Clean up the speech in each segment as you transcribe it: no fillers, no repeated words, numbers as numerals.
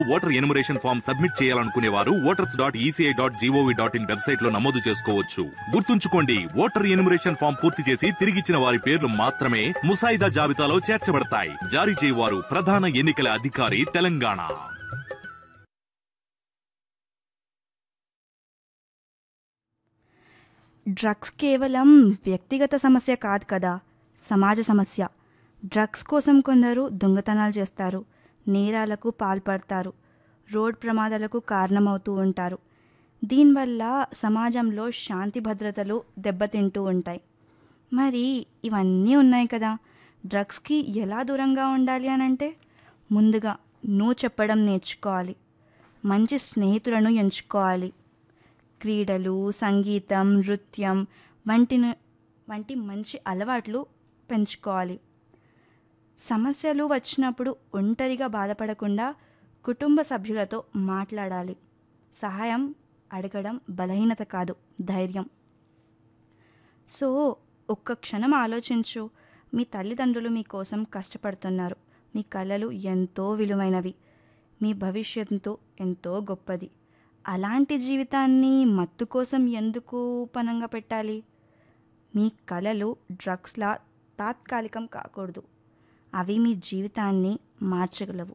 Voter enumeration form submit చేయాలనుకునే వారు voters.eci.gov.in website లో నమోదు చేసుకోవచ్చు. గుర్తుంచుకోండి, ఓటర్ ఎన్యుమరేషన్ ఫామ్ పూర్తి చేసి తిరిగిచ్చిన వారి పేర్లు మాత్రమే ముసాయిదా జాబితాలో చేర్చబడతాయి. జారీ చేయవారు ప్రధాన ఎన్నికల అధికారి, తెలంగాణ. డ్రగ్స్ కేవలం వ్యక్తిగత సమస్య కాదు కదా, సమాజ సమస్య. డ్రగ్స్ కోసం కొందరు దొంగతనాలు చేస్తారు, నేరాలకు పాల్పడతారు, రోడ్ ప్రమాదాలకు కారణమవుతూ ఉంటారు. దీనివల్ల సమాజంలో శాంతి భద్రతలు దెబ్బతింటూ ఉంటాయి. మరి ఇవన్నీ ఉన్నాయి కదా, డ్రగ్స్కి ఎలా దూరంగా ఉండాలి అని అంటే ముందుగా నువ్వు చెప్పడం నేర్చుకోవాలి, మంచి స్నేహితులను ఎంచుకోవాలి, క్రీడలు, సంగీతం, నృత్యం వంటి మంచి అలవాట్లు పెంచుకోవాలి. సమస్యలు వచ్చినప్పుడు ఒంటరిగా బాధపడకుండా కుటుంబ సభ్యులతో మాట్లాడాలి. సహాయం అడగడం బలహీనత కాదు, ధైర్యం. సో ఒక్క క్షణం ఆలోచించు, మీ తల్లిదండ్రులు మీకోసం కష్టపడుతున్నారు, మీ కలలు ఎంతో విలువైనవి, మీ భవిష్యత్తు ఎంతో గొప్పది. అలాంటి జీవితాన్ని మత్తు కోసం ఎందుకు పనంగా పెట్టాలి? మీ కలలు డ్రగ్స్లా తాత్కాలికం కాకూడదు, అవి మీ జీవితాన్ని మార్చగలవు.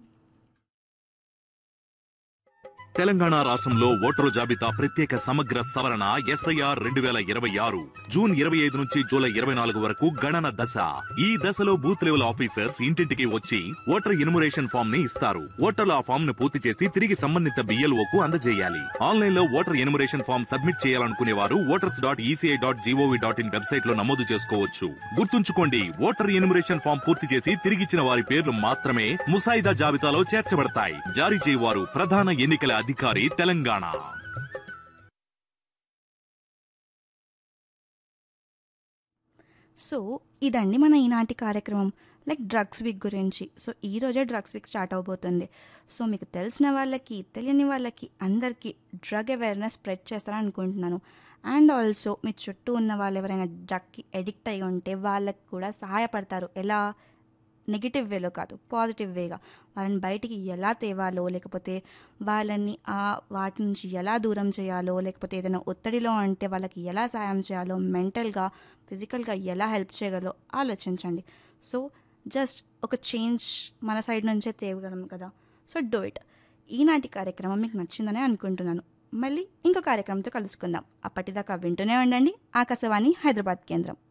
తెలంగాణ రాష్ట్రంలో ఓటరు జాబితా ప్రత్యేక సమగ్ర సవరణ SIR 2026 జూన్ 25 నుంచి జూలై 24 వరకు గణన దశ. ఈ దశలో బూత్ లెవెల్ ఆఫీసర్స్ ఇంటింటికి వచ్చి ఓటర్ ఎన్యుమరేషన్ ఫామ్ ని ఇస్తారు. ఓటర్లు ఆ ఫామ్ ను పూర్తి చేసి తిరిగి సంబంధిత BLOకు అందజేయాలి. ఆన్లైన్ లో ఓటర్ ఎన్యుమరేషన్ ఫామ్ సబ్మిట్ చేయాలనుకునే వారు voters.eci.gov.in వెబ్సైట్ లో నమోదు చేసుకోవచ్చు. గుర్తుంచుకోండి, ఓటర్ ఎన్యుమరేషన్ ఫామ్ పూర్తి చేసి తిరిగిచ్చిన వారి పేర్లు మాత్రమే ముసాయిదా జాబితాలో చేర్చబడతాయి. జారీ చేయవారు ప్రధాన ఎన్నికల అధికారి, తెలంగాణ. సో ఇదండి మన ఈనాటి కార్యక్రమం, లైక్ డ్రగ్స్ వీక్ గురించి. సో ఈరోజే డ్రగ్స్ వీక్ స్టార్ట్ అవబోతుంది. సో మీకు తెలిసిన వాళ్ళకి, తెలియని వాళ్ళకి అందరికీ డ్రగ్ అవేర్నెస్ స్ప్రెడ్ చేస్తారని అనుకుంటున్నాను. అండ్ ఆల్సో మీ చుట్టూ ఉన్న వాళ్ళు ఎవరైనా డ్రగ్కి ఎడిక్ట్ అయి ఉంటే వాళ్ళకి కూడా సహాయపడతారు. ఎలా? నెగిటివ్ వేలో కాదు, పాజిటివ్ వేగా. వాళ్ళని బయటికి ఎలా తేవాలో, లేకపోతే వాళ్ళని వాటి నుంచి ఎలా దూరం చేయాలో, లేకపోతే ఏదైనా ఒత్తిడిలో అంటే వాళ్ళకి ఎలా సాయం చేయాలో, మెంటల్గా, ఫిజికల్గా ఎలా హెల్ప్ చేయగలో ఆలోచించండి. సో జస్ట్ ఒక చేంజ్ మన సైడ్ నుంచే తేవగలం కదా. So do it. ఈనాటి కార్యక్రమం మీకు నచ్చిందనే అనుకుంటున్నాను. మళ్ళీ ఇంకో కార్యక్రమంతో కలుసుకుందాం. అప్పటిదాకా వింటూనే ఉండండి ఆకాశవాణి హైదరాబాద్ కేంద్రం.